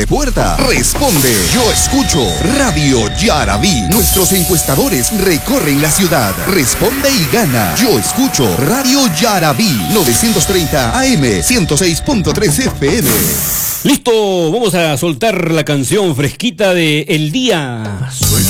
de puerta. Responde. Yo escucho Radio Yarabí. Nuestros encuestadores recorren la ciudad. Responde y gana. Yo escucho Radio Yarabí. 930 AM 106.3 FM. Listo, vamos a soltar la canción fresquita de El Día. Suena.